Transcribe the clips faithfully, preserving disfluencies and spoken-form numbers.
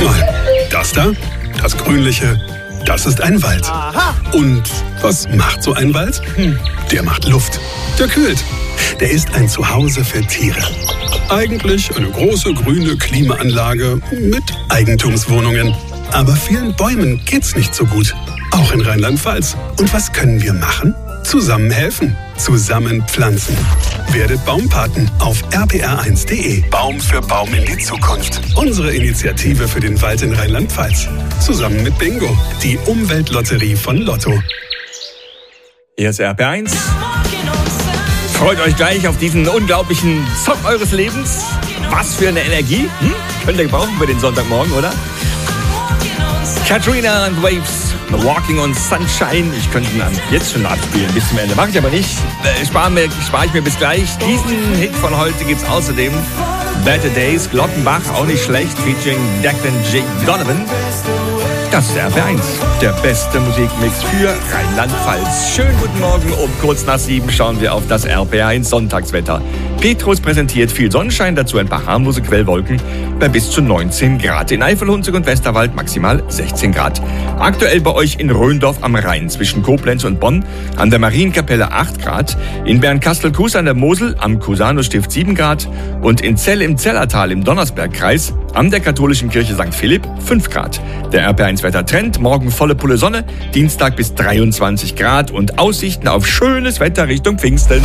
mal. Das da, das Grünliche, das ist ein Wald. Aha. Und was macht so ein Wald? Hm, der macht Luft. Der kühlt. Der ist ein Zuhause für Tiere. Eigentlich eine große grüne Klimaanlage mit Eigentumswohnungen. Aber vielen Bäumen geht's nicht so gut. Auch in Rheinland-Pfalz. Und was können wir machen? Zusammen helfen. Zusammen pflanzen. Werdet Baumpaten auf r p r eins punkt d e. Baum für Baum in die Zukunft. Unsere Initiative für den Wald in Rheinland-Pfalz. Zusammen mit Bingo, die Umweltlotterie von Lotto. Hier ist R P R eins. Freut euch gleich auf diesen unglaublichen Song eures Lebens. Was für eine Energie. Hm? Könnt ihr gebrauchen für den Sonntagmorgen, oder? Katrina and Waves, Walking on Sunshine. Ich könnte ihn jetzt schon abspielen bis zum Ende. Mache ich aber nicht. Äh, Spare mir, spare ich mir bis gleich. Diesen Hit von heute gibt's außerdem. Better Days, Glockenbach, auch nicht schlecht, featuring Declan J. Donovan. Das ist R P R eins, der beste Musikmix für Rheinland-Pfalz. Schönen guten Morgen, um kurz nach sieben schauen wir auf das R P R eins Sonntagswetter. Petrus präsentiert viel Sonnenschein, dazu ein paar harmlose Quellwolken bei bis zu neunzehn Grad. In Eifel, Hunsrück und Westerwald maximal sechzehn Grad. Aktuell bei euch in Röndorf am Rhein zwischen Koblenz und Bonn an der Marienkapelle acht Grad, in Bernkastel-Kues an der Mosel am Cusanusstift sieben Grad und in Zell im Zellertal im Donnersbergkreis an der katholischen Kirche Sankt Philipp fünf Grad. Der R P R eins Wettertrend, morgen volle Pulle Sonne, Dienstag bis dreiundzwanzig Grad und Aussichten auf schönes Wetter Richtung Pfingsten.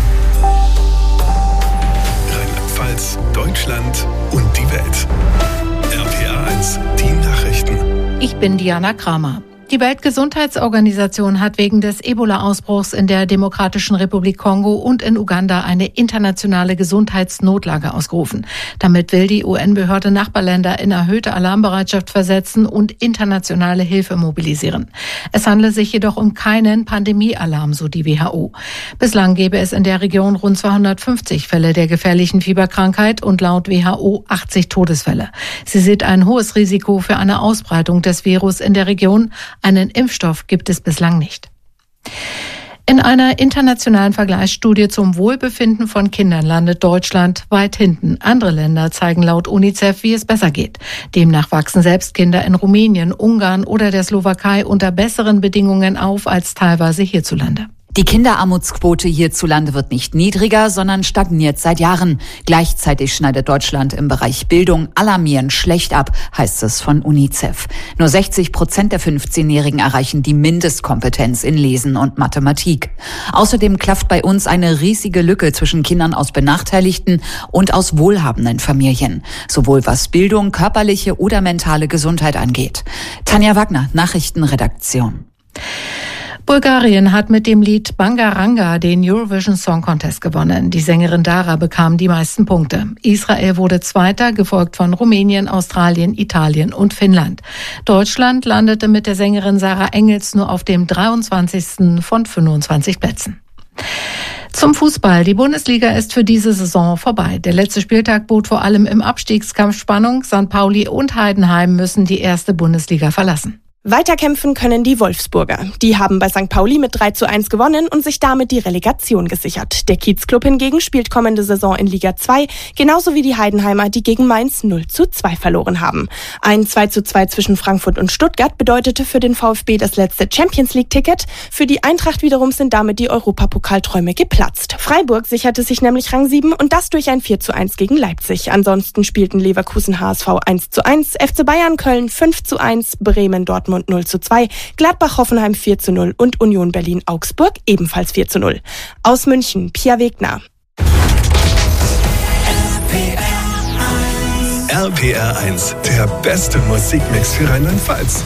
Rheinland-Pfalz, Deutschland und die Welt. R P R eins, die Nachrichten. Ich bin Diana Kramer. Die Weltgesundheitsorganisation hat wegen des Ebola-Ausbruchs in der Demokratischen Republik Kongo und in Uganda eine internationale Gesundheitsnotlage ausgerufen. Damit will die U N-Behörde Nachbarländer in erhöhte Alarmbereitschaft versetzen und internationale Hilfe mobilisieren. Es handle sich jedoch um keinen Pandemiealarm, so die W H O. Bislang gäbe es in der Region rund zweihundertfünfzig Fälle der gefährlichen Fieberkrankheit und laut W H O achtzig Todesfälle. Sie sieht ein hohes Risiko für eine Ausbreitung des Virus in der Region. Einen Impfstoff gibt es bislang nicht. In einer internationalen Vergleichsstudie zum Wohlbefinden von Kindern landet Deutschland weit hinten. Andere Länder zeigen laut UNICEF, wie es besser geht. Demnach wachsen selbst Kinder in Rumänien, Ungarn oder der Slowakei unter besseren Bedingungen auf als teilweise hierzulande. Die Kinderarmutsquote hierzulande wird nicht niedriger, sondern stagniert seit Jahren. Gleichzeitig schneidet Deutschland im Bereich Bildung alarmierend schlecht ab, heißt es von UNICEF. Nur sechzig Prozent der fünfzehnjährigen erreichen die Mindestkompetenz in Lesen und Mathematik. Außerdem klafft bei uns eine riesige Lücke zwischen Kindern aus benachteiligten und aus wohlhabenden Familien. Sowohl was Bildung, körperliche oder mentale Gesundheit angeht. Tanja Wagner, Nachrichtenredaktion. Bulgarien hat mit dem Lied Bangaranga den Eurovision Song Contest gewonnen. Die Sängerin Dara bekam die meisten Punkte. Israel wurde Zweiter, gefolgt von Rumänien, Australien, Italien und Finnland. Deutschland landete mit der Sängerin Sarah Engels nur auf dem dreiundzwanzigsten von fünfundzwanzig Plätzen. Zum Fußball. Die Bundesliga ist für diese Saison vorbei. Der letzte Spieltag bot vor allem im Abstiegskampf Spannung. Sankt Pauli und Heidenheim müssen die erste Bundesliga verlassen. Weiterkämpfen können die Wolfsburger. Die haben bei Sankt Pauli mit drei zu eins gewonnen und sich damit die Relegation gesichert. Der Kiezclub hingegen spielt kommende Saison in Liga zwei, genauso wie die Heidenheimer, die gegen Mainz null zu zwei verloren haben. Ein zwei zu zwei zwischen Frankfurt und Stuttgart bedeutete für den VfB das letzte Champions-League-Ticket. Für die Eintracht wiederum sind damit die Europapokalträume geplatzt. Freiburg sicherte sich nämlich Rang sieben und das durch ein vier zu eins gegen Leipzig. Ansonsten spielten Leverkusen H S V eins zu eins, F C Bayern Köln fünf zu eins, Bremen Dortmund null zu zwei, Gladbach-Hoffenheim vier zu null und Union Berlin-Augsburg ebenfalls vier zu null. Aus München, Pia Wegner. R P R eins, der beste Musikmix für Rheinland-Pfalz.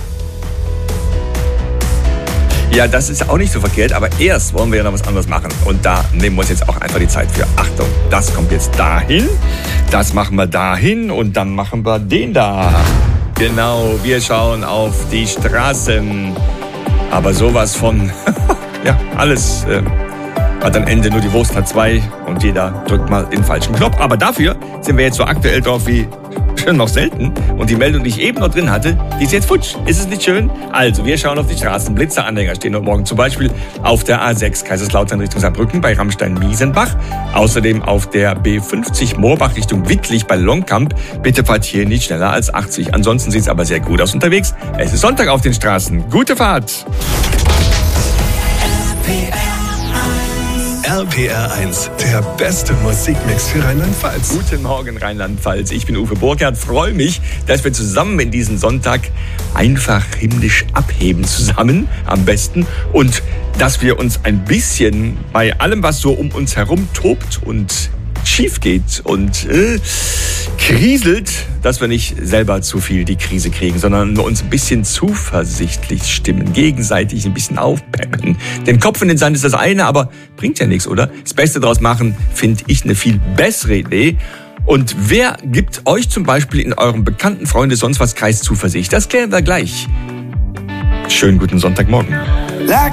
Ja, das ist auch nicht so verkehrt, aber erst wollen wir ja noch was anderes machen. Und da nehmen wir uns jetzt auch einfach die Zeit für. Achtung, das kommt jetzt dahin, das machen wir dahin und dann machen wir den da. Genau, wir schauen auf die Straßen. Aber sowas von, ja, alles äh, hat ein Ende, nur die Wurst hat zwei und jeder drückt mal den falschen Knopf. Aber dafür sind wir jetzt so aktuell drauf wie Schon noch selten. Und die Meldung, die ich eben noch drin hatte, die ist jetzt futsch. Ist es nicht schön? Also, wir schauen auf die Straßen. Blitzeranhänger stehen heute Morgen zum Beispiel auf der A sechs Kaiserslautern Richtung Saarbrücken bei Rammstein-Miesenbach. Außerdem auf der B fünfzig Moorbach Richtung Wittlich bei Longkamp. Bitte fahrt hier nicht schneller als achtzig. Ansonsten sieht es aber sehr gut aus unterwegs. Es ist Sonntag auf den Straßen. Gute Fahrt! R P R eins, der beste Musikmix für Rheinland-Pfalz. Guten Morgen, Rheinland-Pfalz. Ich bin Uwe Burkhardt. Freue mich, dass wir zusammen in diesen Sonntag einfach himmlisch abheben zusammen, am besten. Und dass wir uns ein bisschen bei allem, was so um uns herum tobt und schief geht und äh, kriselt, dass wir nicht selber zu viel die Krise kriegen, sondern nur uns ein bisschen zuversichtlich stimmen, gegenseitig ein bisschen aufpeppen. Den Kopf in den Sand ist das eine, aber bringt ja nichts, oder? Das Beste draus machen, finde ich eine viel bessere Idee. Und wer gibt euch zum Beispiel in eurem bekannten Freunde sonst was Kreis Zuversicht? Das klären wir gleich. Schönen guten Sonntagmorgen.